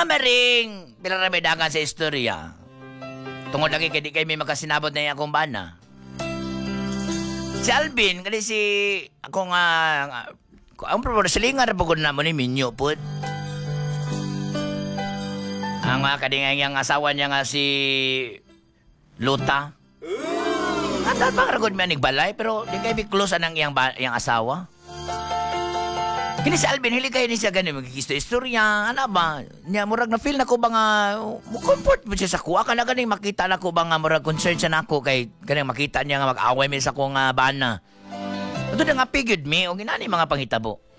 nga maring pinaramidagan sa istorya. Tungod lagi kay di kay may makasinabot na yung akong bana. Si Alvin, kasi si ako nga ang problema silingan ra pagod na mo ni Minyo pud. Ang mga kadingayang asawa niya nga si Luta. Atal bang ragod man nigbalay pero di kay close anang iyang asawa. Kini si Alvin, hili kayo ni siya ganun, magkikisto-istorya, ano ba? Niya, murag na feel na ko ba nga, comfort mo siya sa kuha, ka na ganing makita na ko ba nga, murag concern siya na ako, kay ganing makita niya nga mag-away mo sa kong bana. Ito na nga pigid me, o ginani mga pangitabo.